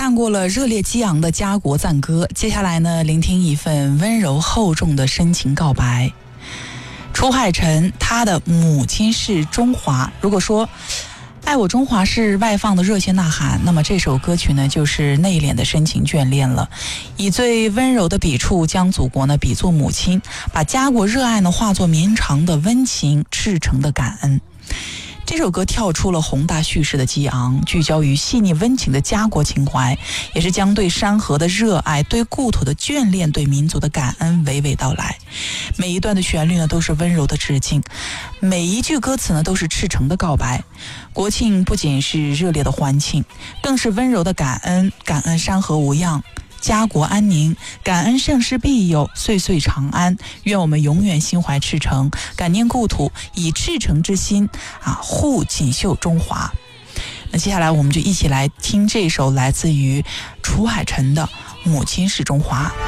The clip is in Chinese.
看过了热烈激昂的家国赞歌，接下来呢，聆听一份温柔厚重的深情告白。楚海辰，他的母亲是中华。如果说爱我中华是外放的热血呐喊，那么这首歌曲呢，就是内敛的深情眷恋了。以最温柔的笔触，将祖国呢比作母亲，把家国热爱呢化作绵长的温情，赤诚的感恩。这首歌跳出了宏大叙事的激昂，聚焦于细腻温情的家国情怀，也是将对山河的热爱、对故土的眷恋、对民族的感恩娓娓道来。每一段的旋律呢都是温柔的致敬，每一句歌词呢都是赤诚的告白。国庆不仅是热烈的欢庆，更是温柔的感恩，感恩山河无恙，家国安宁，感恩盛世庇佑，岁岁长安。愿我们永远心怀赤诚，感念故土，以赤诚之心护锦绣中华。那接下来我们就一起来听这首来自于楚海辰的《母亲是中华》。